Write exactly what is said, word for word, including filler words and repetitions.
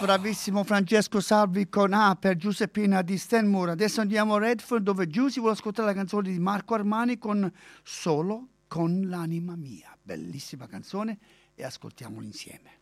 Bravissimo Francesco Salvi con A per Giuseppina di Stanmore. Adesso andiamo a Redford dove Giusy vuole ascoltare la canzone di Marco Armani con Solo con l'anima mia. Bellissima canzone e ascoltiamola insieme.